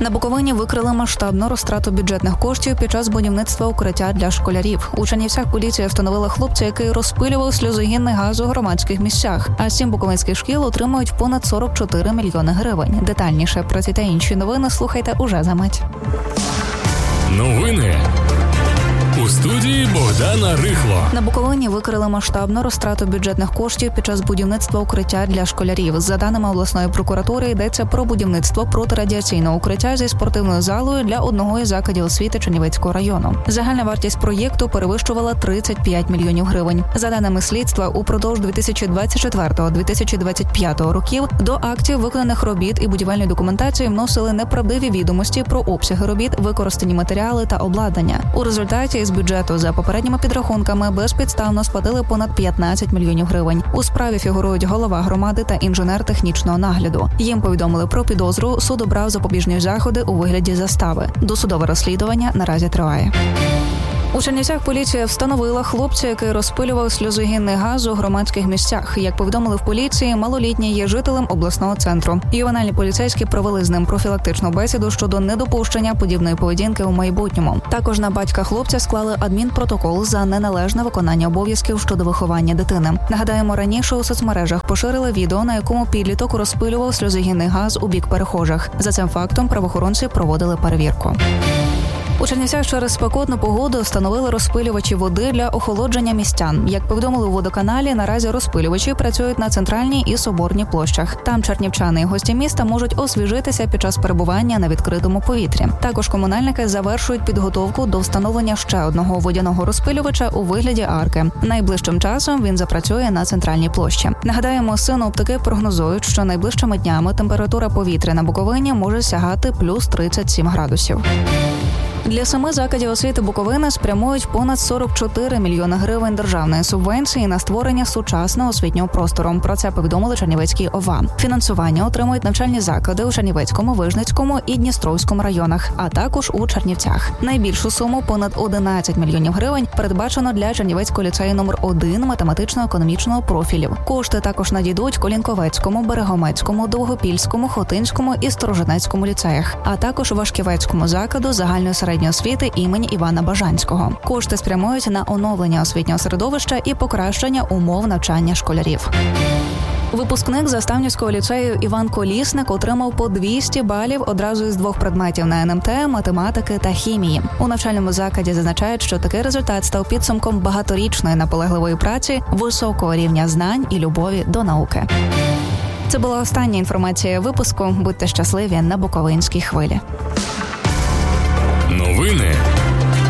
На Буковині викрили масштабну розтрату бюджетних коштів під час будівництва укриття для школярів. У Чернівцях поліція встановила хлопця, який розпилював сльозогінний газ у громадських місцях. А 7 буковинських шкіл отримують понад 44 мільйони гривень. Детальніше про ці та інші новини слухайте уже за мить. Новини. У студії Богдана Рихло. На Буковині викрили масштабну розтрату бюджетних коштів під час будівництва укриття для школярів. За даними обласної прокуратури, йдеться про будівництво протирадіаційного укриття зі спортивною залою для одного із закладів освіти Чернівецького району. Загальна вартість проєкту перевищувала 35 мільйонів гривень. За даними слідства, упродовж 2024-2025 років до актів виконаних робіт і будівельної документації вносили неправдиві відомості про обсяги робіт, використані матеріали та обладнання. У результаті із бюджету за попередніми підрахунками безпідставно сплатили понад 15 мільйонів гривень. У справі фігурують голова громади та інженер технічного нагляду. Їм повідомили про підозру, суд обрав запобіжні заходи у вигляді застави. Досудове розслідування наразі триває. У Чернівцях поліція встановила хлопця, який розпилював сльозогінний газ у громадських місцях. Як повідомили в поліції, малолітній є жителем обласного центру. Ювенальні поліцейські провели з ним профілактичну бесіду щодо недопущення подібної поведінки у майбутньому. Також на батька хлопця склали адмінпротокол за неналежне виконання обов'язків щодо виховання дитини. Нагадаємо, раніше у соцмережах поширили відео, на якому підліток розпилював сльозогінний газ у бік перехожих. За цим фактом правоохоронці проводили перевірку. У Чернівцях через спекотну погоду встановили розпилювачі води для охолодження містян. Як повідомили у водоканалі, наразі розпилювачі працюють на Центральній і Соборній площах. Там чернівчани і гості міста можуть освіжитися під час перебування на відкритому повітрі. Також комунальники завершують підготовку до встановлення ще одного водяного розпилювача у вигляді арки. Найближчим часом він запрацює на Центральній площі. Нагадаємо, синоптики прогнозують, що найближчими днями температура повітря на Буковині може сягати плюс 37 градусів. Для 7 закладів освіти Буковини спрямують понад 44 мільйони гривень державної субвенції на створення сучасного освітнього простору. Про це повідомили Чернівецькій ОВА. Фінансування отримують навчальні заклади у Чернівецькому, Вижницькому і Дністровському районах, а також у Чернівцях. Найбільшу суму, понад 11 мільйонів гривень, передбачено для Чернівецького ліцею номер 1 математично-економічного профілів. Кошти також надійдуть Колінковецькому, Берегомецькому, Довгопільському, Хотинському і Сторожинецькому ліцеях, а також Вашківецькому закладу загальної середньої освіти імені Івана Бажанського. Кошти спрямують на оновлення освітнього середовища і покращення умов навчання школярів. Випускник Заставнівського ліцею Іван Колісник отримав по 200 балів одразу із 2 предметів на НМТ, математики та хімії. У навчальному закладі зазначають, що такий результат став підсумком багаторічної наполегливої праці, високого рівня знань і любові до науки. Це була остання інформація випуску. Будьте щасливі на Буковинській хвилі.